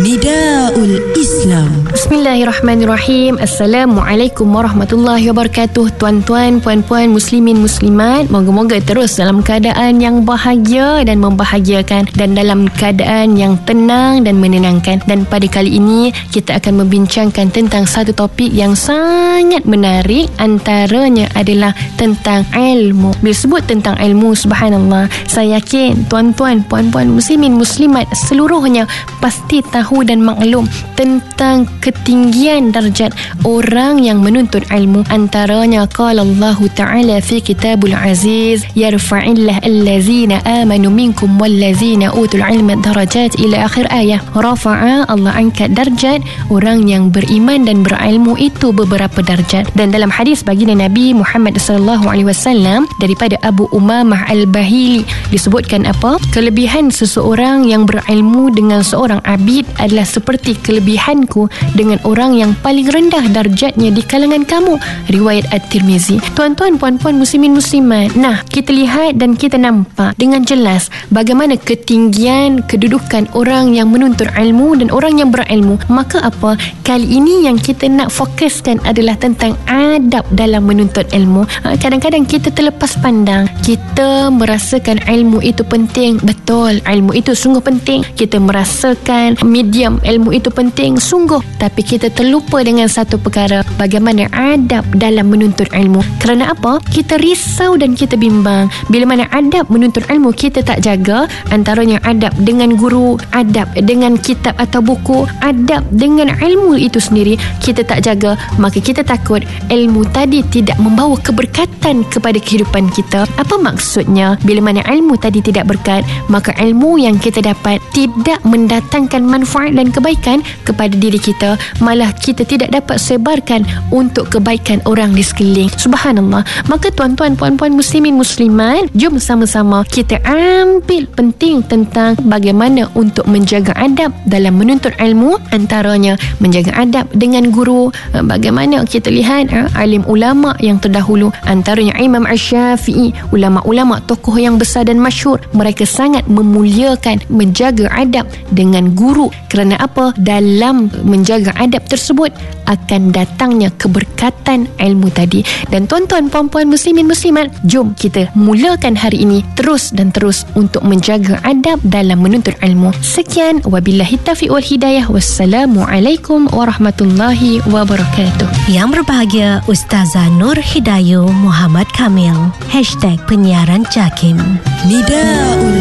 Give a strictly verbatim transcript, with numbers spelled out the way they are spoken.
Nidaul Islam. Bismillahirrahmanirrahim. Assalamualaikum warahmatullahi wabarakatuh. Tuan-tuan, puan-puan, muslimin, muslimat, moga-moga terus dalam keadaan yang bahagia dan membahagiakan, dan dalam keadaan yang tenang dan menenangkan. Dan pada kali ini kita akan membincangkan tentang satu topik yang sangat menarik. Antaranya adalah tentang ilmu. Bila sebut tentang ilmu, subhanallah, saya yakin tuan-tuan, puan-puan, muslimin, muslimat seluruhnya pasti tahu dan maklum tentang ketinggian darjat orang yang menuntut ilmu. Antaranya qala Allah Ta'ala fi kitabul aziz, yarfa'illah allazina amanu minkum wallazina utul ilma darajat, ila akhir ayat. Rafa'a, Allah angkat darjat orang yang beriman dan berilmu itu beberapa darjat. Dan dalam hadis baginda Nabi Muhammad sallallahu alaihi wasallam daripada Abu Umamah Al-Bahili disebutkan apa? Kelebihan seseorang yang berilmu dengan seorang abid adalah seperti kelebihanku dengan orang yang paling rendah darjatnya di kalangan kamu. Riwayat At-Tirmizi. Tuan-tuan, puan-puan, muslimin, muslimat, nah, kita lihat dan kita nampak dengan jelas bagaimana ketinggian kedudukan orang yang menuntut ilmu dan orang yang berilmu. Maka apa? Kali ini yang kita nak fokuskan adalah tentang adab dalam menuntut ilmu. Kadang-kadang kita terlepas pandang. Kita merasakan ilmu itu penting. Betul, ilmu itu sungguh penting. Kita merasakan medium ilmu itu penting sungguh, tapi kita terlupa dengan satu perkara, bagaimana adab dalam menuntut ilmu. Kerana apa? Kita risau dan kita bimbang bila mana adab menuntut ilmu kita tak jaga. Antaranya adab dengan guru, adab dengan kitab atau buku, adab dengan ilmu itu sendiri kita tak jaga, maka kita takut ilmu tadi tidak membawa keberkatan kepada kehidupan kita. Apa maksudnya? Bila mana ilmu tadi tidak berkat, maka ilmu yang kita dapat tidak mendatangkan manfaat dan kebaikan kepada diri kita, malah kita tidak dapat sebarkan untuk kebaikan orang di sekeliling. Subhanallah. Maka tuan-tuan, puan-puan, muslimin, muslimat, jom sama-sama kita ambil penting tentang bagaimana untuk menjaga adab dalam menuntut ilmu. Antaranya menjaga adab dengan guru. Bagaimana kita lihat alim ulama yang terdahulu, antaranya Imam Asy-Syafi'i, ulama-ulama tokoh yang besar dan masyhur, mereka sangat memuliakan menjaga adab dengan guru. Kerana apa? Dalam menjaga adab tersebut akan datangnya keberkatan ilmu tadi. Dan tuan-tuan, puan-puan, muslimin, muslimat, jom kita mulakan hari ini terus dan terus untuk menjaga adab dalam menuntut ilmu. Sekian, wabillahi taufiq wal hidayah. Wassalamualaikum warahmatullahi wabarakatuh. Yang berbahagia Ustazah Nur Hidayu Muhammad Kamil. Hashtag Penyiaran Jakim. Nidaul